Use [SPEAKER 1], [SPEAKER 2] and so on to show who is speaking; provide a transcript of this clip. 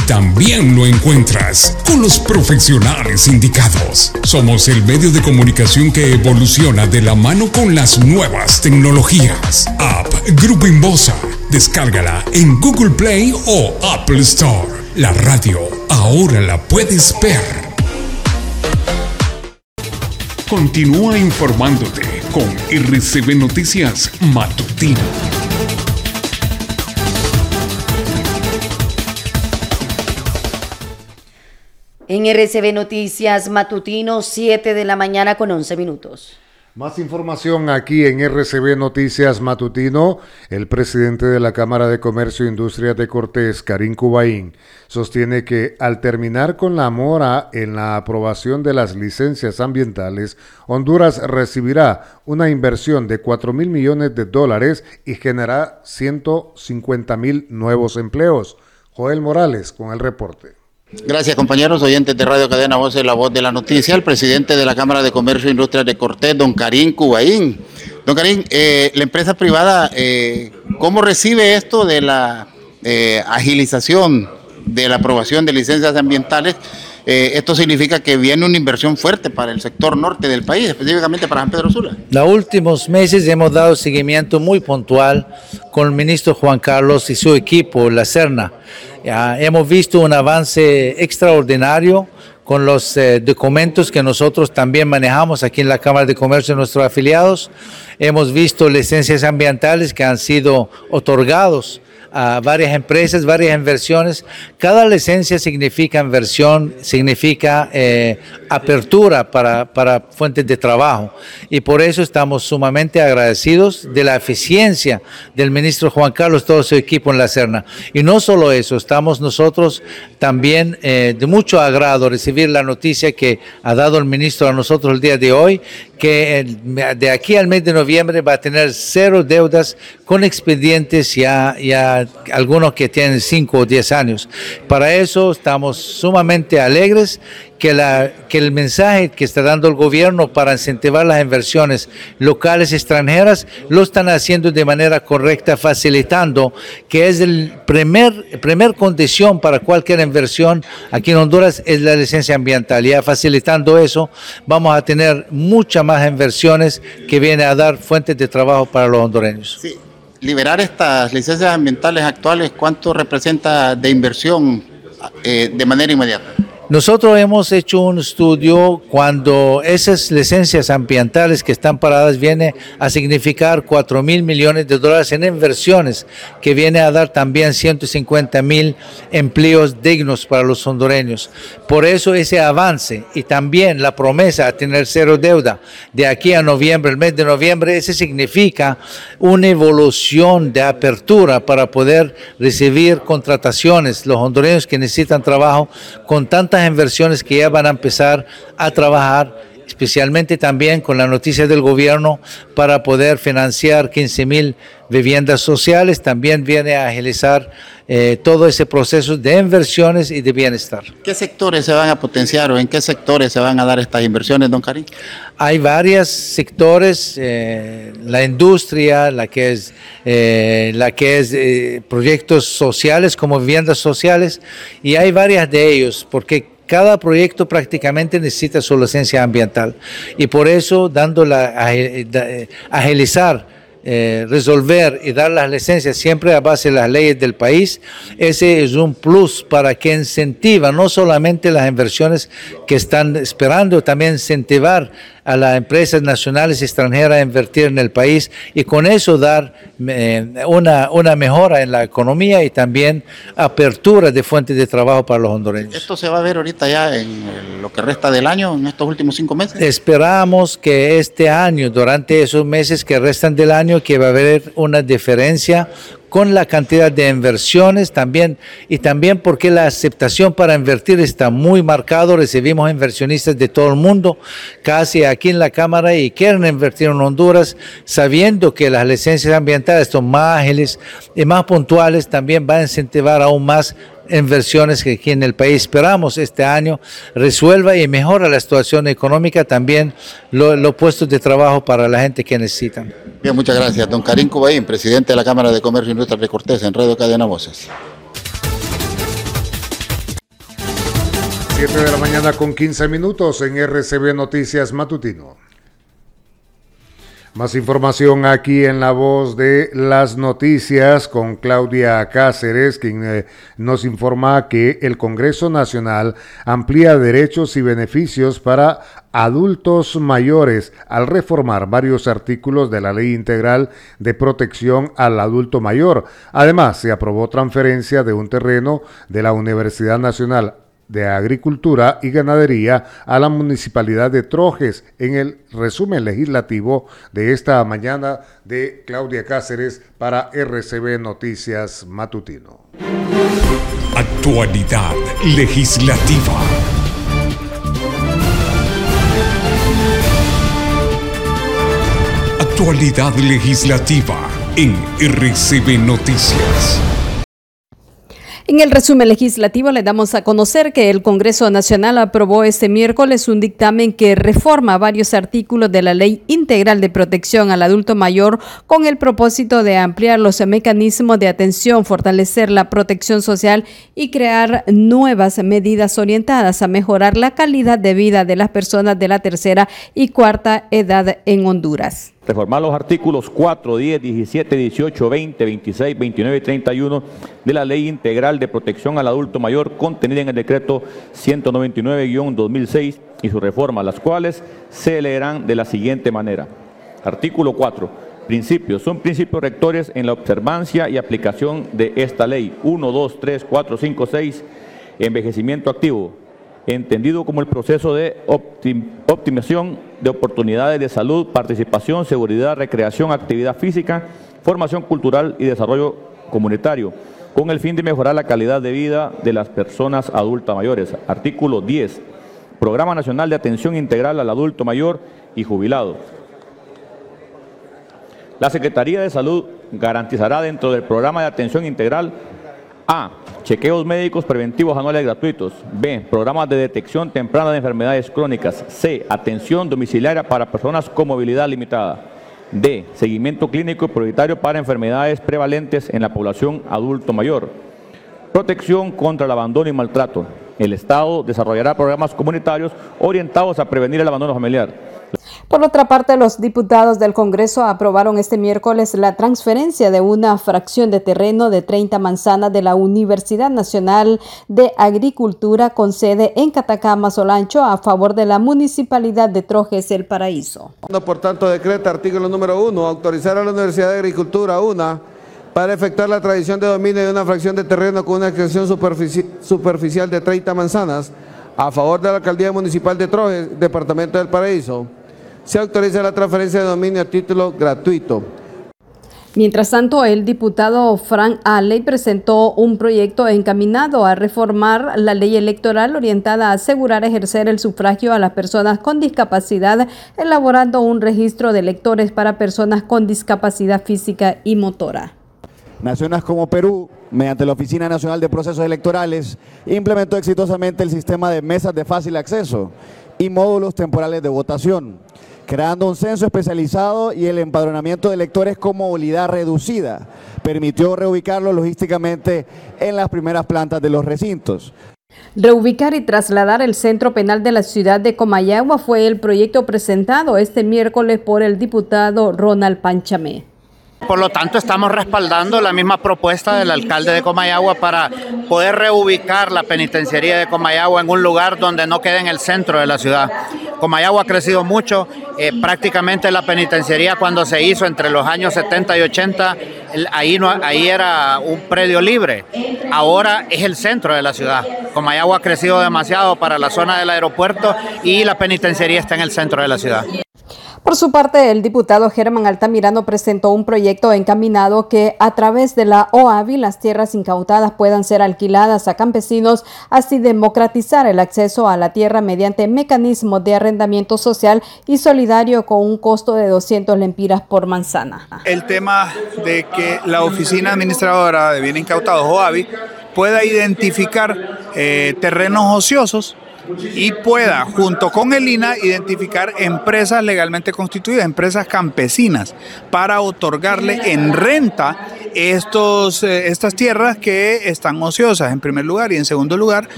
[SPEAKER 1] también lo encuentras con los profesionales indicados. Somos el medio de comunicación que evoluciona de la mano con las nuevas tecnologías. App Grupo Inbosa. Descárgala en Google Play o Apple Store. La radio ahora la puedes ver. Continúa informándote con RCB Noticias Matutino.
[SPEAKER 2] En RCB Noticias Matutino, 7 de la mañana con 11 minutos.
[SPEAKER 3] Más información aquí en RCB Noticias Matutino. El presidente de la Cámara de Comercio e Industria de Cortés, Karim Kubain, sostiene que al terminar con la mora en la aprobación de las licencias ambientales, Honduras recibirá una inversión de $4.000 millones y generará 150,000 nuevos empleos. Joel Morales con el reporte.
[SPEAKER 4] Gracias, compañeros oyentes de Radio Cadena Voces, la voz de la noticia. El presidente de la Cámara de Comercio e Industria de Cortés, don Karim Kubain. Don Karim, la empresa privada, ¿cómo recibe esto de la agilización de la aprobación de licencias ambientales? Esto significa que viene una inversión fuerte para el sector norte del país, específicamente para San Pedro Sula.
[SPEAKER 5] Los últimos meses hemos dado seguimiento muy puntual con el ministro Juan Carlos y su equipo, la Serna. Hemos visto un avance extraordinario con los documentos que nosotros también manejamos aquí en la Cámara de Comercio de nuestros afiliados. Hemos visto licencias ambientales que han sido otorgados a varias empresas, varias inversiones. Cada licencia significa inversión, significa apertura para fuentes de trabajo. Y por eso estamos sumamente agradecidos de la eficiencia del ministro Juan Carlos, todo su equipo en la Serna. Y no solo eso, estamos nosotros también de mucho agrado recibir la noticia que ha dado el ministro a nosotros el día de hoy, que de aquí al mes de noviembre va a tener 0 deudas con expedientes ya algunos que tienen 5 o 10 años. Para eso estamos sumamente alegres que el mensaje que está dando el gobierno para incentivar las inversiones locales extranjeras lo están haciendo de manera correcta, facilitando, que es el primer condición para cualquier inversión aquí en Honduras, es la licencia ambiental. Ya facilitando eso, vamos a tener muchas más inversiones que vienen a dar fuentes de trabajo para los hondureños.
[SPEAKER 4] Sí. Liberar estas licencias ambientales actuales, ¿cuánto representa de inversión de manera inmediata?
[SPEAKER 5] Nosotros hemos hecho un estudio cuando esas licencias ambientales que están paradas viene a significar $4.000 millones en inversiones, que viene a dar también 150,000 empleos dignos para los hondureños. Por eso ese avance y también la promesa de tener 0 deuda de aquí a noviembre, el mes de noviembre, ese significa una evolución de apertura para poder recibir contrataciones, los hondureños que necesitan trabajo con tantas inversiones que ya van a empezar a trabajar, especialmente también con la noticia del gobierno para poder financiar 15,000 viviendas sociales. También viene a agilizar todo ese proceso de inversiones y de bienestar.
[SPEAKER 4] ¿Qué sectores se van a potenciar o en qué sectores se van a dar estas inversiones, don Karim?
[SPEAKER 5] Hay varios sectores, la industria, la que es proyectos sociales como viviendas sociales, y hay varias de ellos, porque cada proyecto prácticamente necesita su licencia ambiental, y por eso agilizar, resolver y dar las licencias siempre a base de las leyes del país, ese es un plus para que incentiva no solamente las inversiones que están esperando, también incentivar a las empresas nacionales y extranjeras a invertir en el país y con eso dar una mejora en la economía y también apertura de fuentes de trabajo para los hondureños.
[SPEAKER 4] ¿Esto se va a ver ahorita ya en lo que resta del año, en estos últimos 5 meses?
[SPEAKER 5] Esperamos que este año, durante esos meses que restan del año, que va a haber una diferencia con la cantidad de inversiones también, y también porque la aceptación para invertir está muy marcado. Recibimos inversionistas de todo el mundo, casi aquí en la Cámara, y quieren invertir en Honduras, sabiendo que las licencias ambientales son más ágiles y más puntuales. También va a incentivar aún más inversiones que aquí en el país. Esperamos este año resuelva y mejora la situación económica, también los puestos de trabajo para la gente que necesitan.
[SPEAKER 4] Bien, muchas gracias. Don Karim Kubain, presidente de la Cámara de Comercio e Industria de Cortés, en Radio Cadena Voces.
[SPEAKER 3] 7 de la mañana con 15 minutos en RCB Noticias Matutino. Más información aquí en La Voz de las Noticias con Claudia Cáceres, quien nos informa que el Congreso Nacional amplía derechos y beneficios para adultos mayores al reformar varios artículos de la Ley Integral de Protección al Adulto Mayor. Además, se aprobó transferencia de un terreno de la Universidad Nacional de Agricultura y Ganadería a la Municipalidad de Trojes, en el resumen legislativo de esta mañana de Claudia Cáceres para RCB Noticias Matutino.
[SPEAKER 1] Actualidad legislativa. Actualidad legislativa en RCB Noticias.
[SPEAKER 6] En el resumen legislativo le damos a conocer que el Congreso Nacional aprobó este miércoles un dictamen que reforma varios artículos de la Ley Integral de Protección al Adulto Mayor con el propósito de ampliar los mecanismos de atención, fortalecer la protección social y crear nuevas medidas orientadas a mejorar la calidad de vida de las personas de la tercera y cuarta edad en Honduras.
[SPEAKER 7] Reformar los artículos 4, 10, 17, 18, 20, 26, 29 y 31 de la Ley Integral de Protección al Adulto Mayor contenida en el decreto 199-2006 y su reforma, las cuales se leerán de la siguiente manera. Artículo 4. Principios. Son principios rectores en la observancia y aplicación de esta ley. 1, 2, 3, 4, 5, 6. Envejecimiento activo, entendido como el proceso de optimización de oportunidades de salud, participación, seguridad, recreación, actividad física, formación cultural y desarrollo comunitario, con el fin de mejorar la calidad de vida de las personas adultas mayores. Artículo 10. Programa Nacional de Atención Integral al Adulto Mayor y Jubilado. La Secretaría de Salud garantizará dentro del programa de atención integral A. Chequeos médicos preventivos anuales gratuitos. B. Programas de detección temprana de enfermedades crónicas. C. Atención domiciliaria para personas con movilidad limitada. D. Seguimiento clínico prioritario para enfermedades prevalentes en la población adulto mayor. Protección contra el abandono y maltrato. El Estado desarrollará programas comunitarios orientados a prevenir el abandono familiar.
[SPEAKER 6] Por otra parte, los diputados del Congreso aprobaron este miércoles la transferencia de una fracción de terreno de 30 manzanas de la Universidad Nacional de Agricultura con sede en Catacama, Solancho, a favor de la Municipalidad de Trojes, El Paraíso.
[SPEAKER 8] Por tanto, decreta artículo número 1, autorizar a la Universidad de Agricultura, para efectuar la tradición de dominio de una fracción de terreno con una extensión superficial de 30 manzanas, a favor de la Alcaldía Municipal de Trojes, Departamento del Paraíso. Se autoriza la transferencia de dominio a título gratuito.
[SPEAKER 6] Mientras tanto, el diputado Frank Alley presentó un proyecto encaminado a reformar la ley electoral orientada a asegurar ejercer el sufragio a las personas con discapacidad, elaborando un registro de electores para personas con discapacidad física y motora.
[SPEAKER 9] Naciones como Perú, mediante la Oficina Nacional de Procesos Electorales, implementó exitosamente el sistema de mesas de fácil acceso y módulos temporales de votación, creando un censo especializado y el empadronamiento de electores con movilidad reducida. Permitió reubicarlos logísticamente en las primeras plantas de los recintos.
[SPEAKER 6] Reubicar y trasladar el centro penal de la ciudad de Comayagua fue el proyecto presentado este miércoles por el diputado Ronald Panchamé.
[SPEAKER 10] Por lo tanto, estamos respaldando la misma propuesta del alcalde de Comayagua para poder reubicar la penitenciaría de Comayagua en un lugar donde no quede en el centro de la ciudad. Comayagua ha crecido mucho, prácticamente la penitenciaría cuando se hizo entre los años 70 y 80, ahí era un predio libre, ahora es el centro de la ciudad. Comayagua ha crecido demasiado para la zona del aeropuerto y la penitenciaría está en el centro de la ciudad.
[SPEAKER 6] Por su parte, el diputado Germán Altamirano presentó un proyecto encaminado que a través de la OAVI las tierras incautadas puedan ser alquiladas a campesinos, así democratizar el acceso a la tierra mediante mecanismos de arrendamiento social y solidario con un costo de 200 lempiras por manzana.
[SPEAKER 11] El tema de que la Oficina Administradora de Bienes Incautados, OAVI, pueda identificar terrenos ociosos y pueda, junto con el INAH, identificar empresas legalmente constituidas, empresas campesinas, para otorgarle en renta estas tierras que están ociosas, en primer lugar, y en segundo lugar,